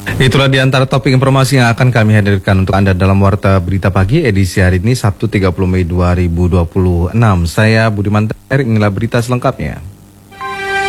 Itulah di antara topik informasi yang akan kami hadirkan untuk Anda dalam Warta Berita Pagi edisi hari ini Sabtu 30 Mei 2026. Saya Budiman Ter, inilah berita selengkapnya.